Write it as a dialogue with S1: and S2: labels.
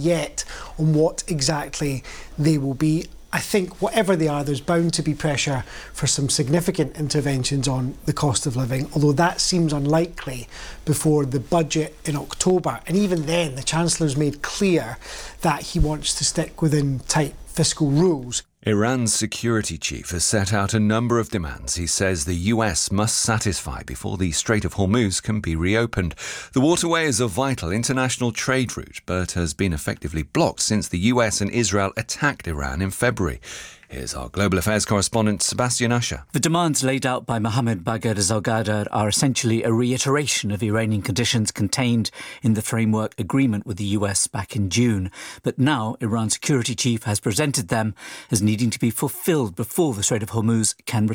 S1: yet on what exactly they will be. I think whatever they are, there's bound to be pressure for some significant interventions on the cost of living, although that seems unlikely before the budget in October. And even then, the Chancellor's made clear that he wants to stick within tight fiscal rules.
S2: Iran's security chief has set out a number of demands he says the US must satisfy before the Strait of Hormuz can be reopened. The waterway is a vital international trade route, but has been effectively blocked since the US and Israel attacked Iran in February. Here's our Global Affairs correspondent, Sebastian Usher.
S3: The demands laid out by Mohammad Bagher Zargadar are essentially a reiteration of Iranian conditions contained in the framework agreement with the US back in June. But now Iran's security chief has presented them as needing to be fulfilled before the Strait of Hormuz can